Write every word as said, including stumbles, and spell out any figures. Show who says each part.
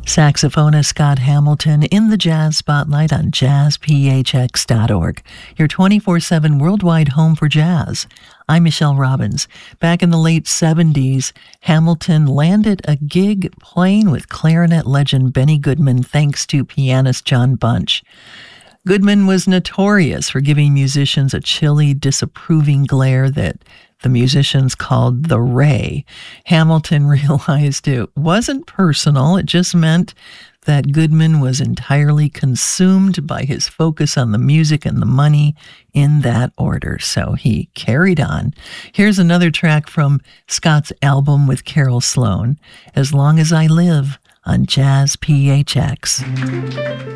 Speaker 1: Saxophonist Scott Hamilton in the Jazz Spotlight on jazz p h x dot org, your twenty-four seven worldwide home for jazz. I'm Michelle Robbins. Back in the late seventies, Hamilton landed a gig playing with clarinet legend Benny Goodman thanks to pianist John Bunch. Goodman was notorious for giving musicians a chilly, disapproving glare that the musicians called the ray. Hamilton realized it wasn't personal. It just meant that Goodman was entirely consumed by his focus on the music and the money in that order. So he carried on. Here's another track from Scott's album with Carol Sloan, As Long as I Live, on Jazz P H X.